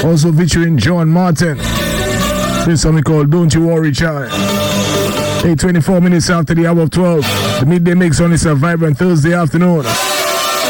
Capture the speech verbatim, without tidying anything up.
Also featuring John Martin. This song called Don't You Worry Child. Hey, twenty-four minutes after the hour of twelve. The midday mix on this a vibrant Thursday afternoon.